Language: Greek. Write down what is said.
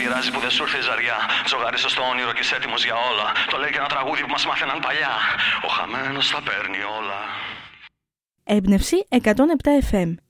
πειράζει που δεν σου ήρθε η ζαριά. Ζωγάρισε στο όνειρο και είσαι έτοιμος για όλα. Το λέει και ένα τραγούδι που μας μάθαιναν παλιά. Ο χαμένος τα παίρνει όλα. Έμπνευση 107 FM.